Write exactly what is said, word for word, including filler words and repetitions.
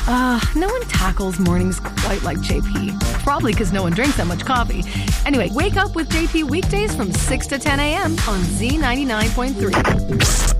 Uh, no one tackles mornings quite like J P. Probably because no one drinks that much coffee. Anyway, wake up with J P weekdays from six to ten a.m. on Z ninety-nine point three.